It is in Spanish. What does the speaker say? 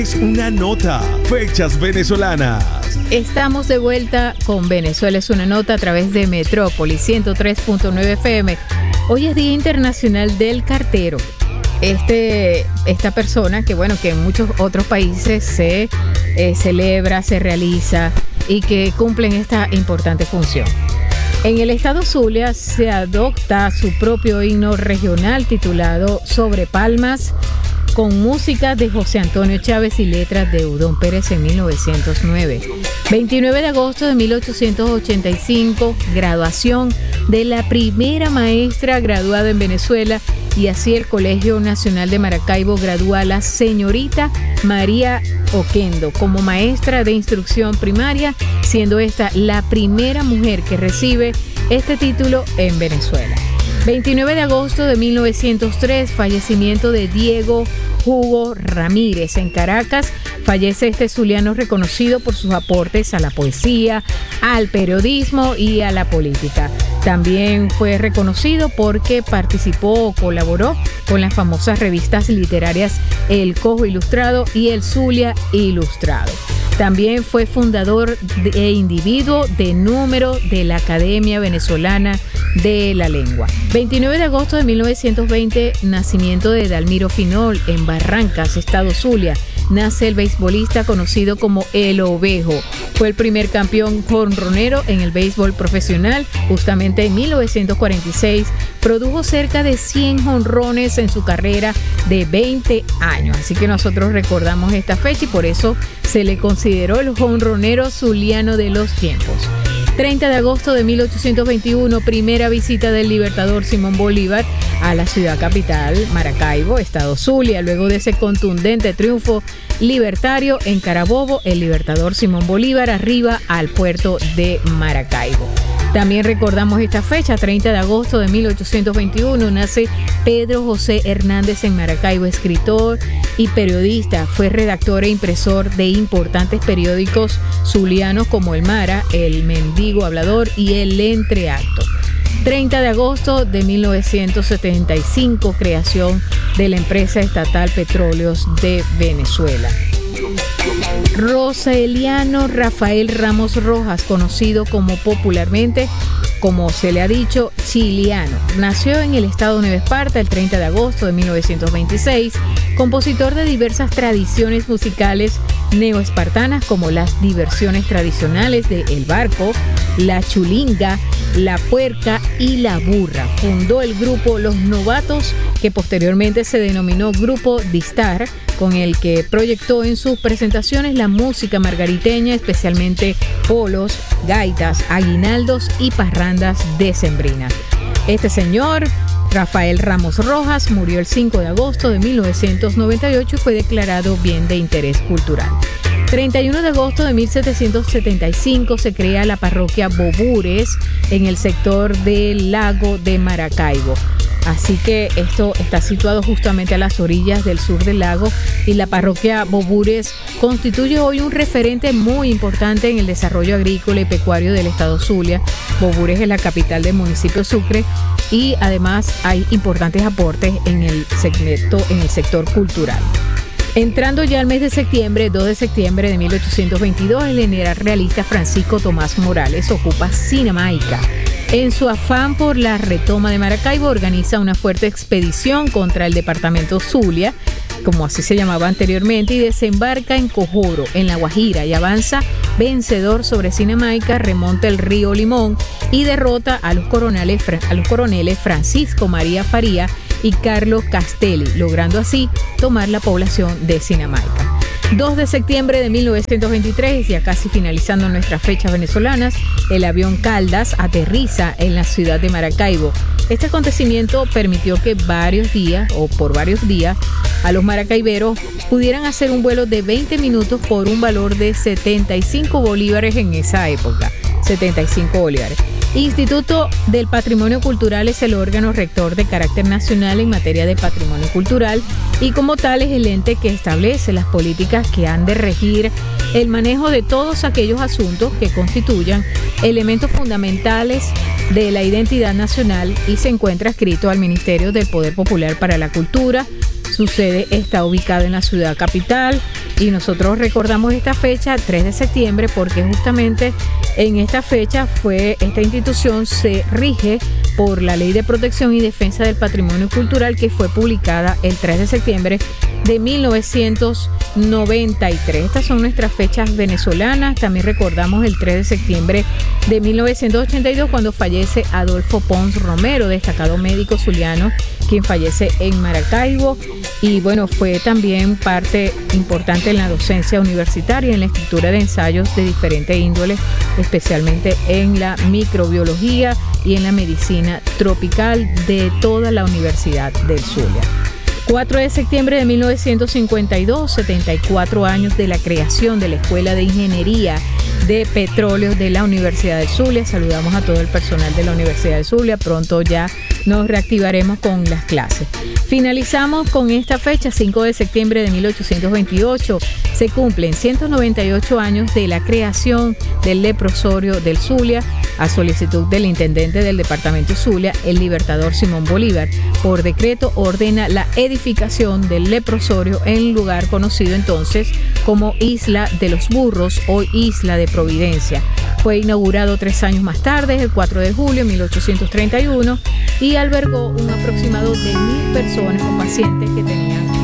Es una nota. Fechas venezolanas. Estamos de vuelta con Venezuela es una nota a través de Metrópolis 103.9 FM. Hoy es Día Internacional del Cartero. Esta persona que en muchos otros países se celebra, se realiza y que cumplen esta importante función. En el estado Zulia se adopta su propio himno regional titulado Sobre Palmas, con música de José Antonio Chávez y letras de Eudón Pérez en 1909. 29 de agosto de 1885, graduación de la primera maestra graduada en Venezuela, y así el Colegio Nacional de Maracaibo gradúa a la señorita María Oquendo como maestra de instrucción primaria, siendo esta la primera mujer que recibe este título en Venezuela. 29 de agosto de 1903, fallecimiento de Diego Hugo Ramírez en Caracas. Fallece este zuliano reconocido por sus aportes a la poesía, al periodismo y a la política. También fue reconocido porque participó o colaboró con las famosas revistas literarias El Cojo Ilustrado y El Zulia Ilustrado. También fue fundador e individuo de número de la Academia Venezolana de la Lengua. 29 de agosto de 1920, nacimiento de Dalmiro Finol en Barrancas, estado Zulia. Nace el beisbolista conocido como El Ovejo. Fue el primer campeón jonronero en el béisbol profesional. Justamente en 1946 produjo cerca de 100 jonrones en su carrera de 20 años. Así que nosotros recordamos esta fecha y por eso se le consideró el jonronero zuliano de los tiempos. 30 de agosto de 1821, primera visita del libertador Simón Bolívar a la ciudad capital, Maracaibo, estado Zulia. Luego de ese contundente triunfo libertario en Carabobo, el libertador Simón Bolívar arriba al puerto de Maracaibo. También recordamos esta fecha, 30 de agosto de 1821, nace Pedro José Hernández en Maracaibo, escritor y periodista. Fue redactor e impresor de importantes periódicos zulianos como El Mara, El Mendigo Hablador y El Entreacto. 30 de agosto de 1975, creación de la empresa estatal Petróleos de Venezuela. Roseliano Rafael Ramos Rojas, conocido como popularmente, como se le ha dicho, Chiliano. Nació en el estado Nueva Esparta el 30 de agosto de 1926, compositor de diversas tradiciones musicales neoespartanas como las diversiones tradicionales de El Barco, La Chulinga, La Puerca y La Burra. Fundó el grupo Los Novatos, que posteriormente se denominó Grupo Distar, con el que proyectó en sus presentaciones la música margariteña, especialmente polos, gaitas, aguinaldos y parrandas decembrinas. Este señor, Rafael Ramos Rojas, murió el 5 de agosto de 1998 y fue declarado bien de interés cultural. 31 de agosto de 1775 se crea la parroquia Bobures en el sector del lago de Maracaibo. Así que esto está situado justamente a las orillas del sur del lago y la parroquia Bobures constituye hoy un referente muy importante en el desarrollo agrícola y pecuario del estado Zulia. Bobures es la capital del municipio Sucre y además hay importantes aportes en el sector cultural. Entrando ya al mes de septiembre, 2 de septiembre de 1822, el general realista Francisco Tomás Morales ocupa Sinamaica. En su afán por la retoma de Maracaibo, organiza una fuerte expedición contra el departamento Zulia, como así se llamaba anteriormente, y desembarca en Cojoro, en La Guajira, y avanza vencedor sobre Sinamaica, remonta el río Limón y derrota a los coroneles Francisco María Faría y Carlos Castelli, logrando así tomar la población de Sinamaica. 2 de septiembre de 1923, ya casi finalizando nuestras fechas venezolanas, el avión Caldas aterriza en la ciudad de Maracaibo. Este acontecimiento permitió que por varios días, a los maracaiberos pudieran hacer un vuelo de 20 minutos por un valor de 75 bolívares en esa época. 75 bolívares. Instituto del Patrimonio Cultural es el órgano rector de carácter nacional en materia de patrimonio cultural y como tal es el ente que establece las políticas que han de regir el manejo de todos aquellos asuntos que constituyan elementos fundamentales de la identidad nacional y se encuentra adscrito al Ministerio del Poder Popular para la Cultura. Su sede está ubicada en la ciudad capital y nosotros recordamos esta fecha, 3 de septiembre, porque justamente en esta fecha esta institución se rige por la Ley de Protección y Defensa del Patrimonio Cultural, que fue publicada el 3 de septiembre de 1993. Estas son nuestras fechas venezolanas. También recordamos el 3 de septiembre de 1982, cuando fallece Adolfo Pons Romero, destacado médico zuliano, quien fallece en Maracaibo. Y bueno, fue también parte importante en la docencia universitaria, en la escritura de ensayos de diferentes índoles, especialmente en la microbiología y en la medicina tropical de toda la Universidad del Zulia. 4 de septiembre de 1952, 74 años de la creación de la Escuela de Ingeniería de Petróleos de la Universidad del Zulia. Saludamos a todo el personal de la Universidad del Zulia. Pronto ya nos reactivaremos con las clases. Finalizamos con esta fecha, 5 de septiembre de 1828. Se cumplen 198 años de la creación del leprosorio del Zulia, a solicitud del intendente del departamento Zulia, el libertador Simón Bolívar. Por decreto ordena la edificación del leprosorio en un lugar conocido entonces como Isla de los Burros o Isla de Providencia. Fue inaugurado 3 años más tarde, el 4 de julio de 1831, y albergó un aproximado de 1.000 personas o pacientes que tenían